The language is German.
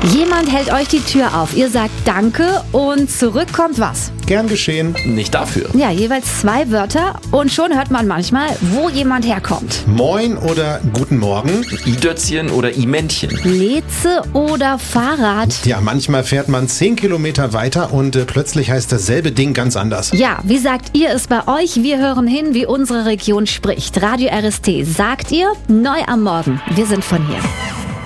Jemand hält euch die Tür auf, ihr sagt Danke und zurück kommt was? Gern geschehen. Nicht dafür. Ja, jeweils 2 Wörter und schon hört man manchmal, wo jemand herkommt. Moin oder guten Morgen. I-Dötzchen oder I-Männchen. Leze oder Fahrrad? Ja, manchmal fährt man 10 Kilometer weiter und plötzlich heißt dasselbe Ding ganz anders. Ja, wie sagt ihr es bei euch? Wir hören hin, wie unsere Region spricht. Radio RST sagt ihr, neu am Morgen. Wir sind von hier.